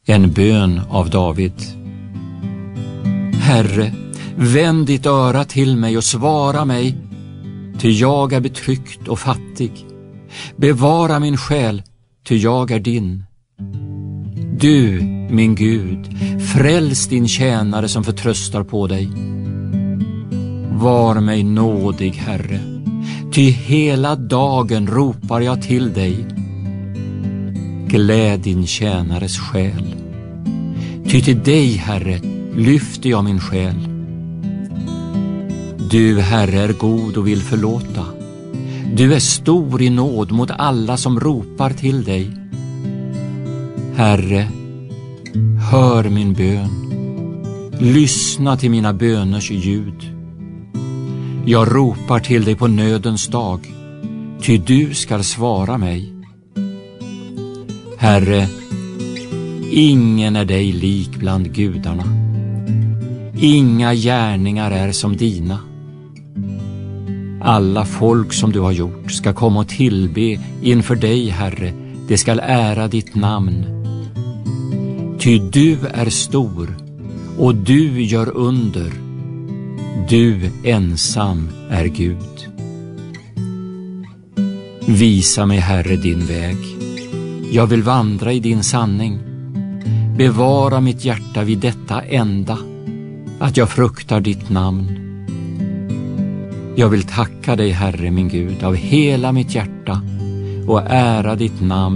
En bön av David. Herre, vänd ditt öra till mig och svara mig, ty jag är betryckt och fattig. Bevara min själ, ty jag är din. Du, min Gud, fräls din tjänare som förtröstar på dig. Var mig nådig, Herre, ty hela dagen ropar jag till dig. Gläd din tjänares själ, ty till dig, Herre, lyfter jag min själ. Du, Herre, är god och vill förlåta. Du är stor i nåd mot alla som ropar till dig. Herre, hör min bön. Lyssna till mina böners ljud. Jag ropar till dig på nödens dag, ty du skall svara mig. Herre, ingen är dig lik bland gudarna. Inga gärningar är som dina. Alla folk som du har gjort ska komma och tillbe inför dig, Herre. Det skall ära ditt namn. Ty du är stor och du gör under. Du ensam är Gud. Visa mig, Herre, din väg. Jag vill vandra i din sanning. Bevara mitt hjärta vid detta enda, att jag fruktar ditt namn. Jag vill tacka dig, Herre min Gud, av hela mitt hjärta och ära ditt namn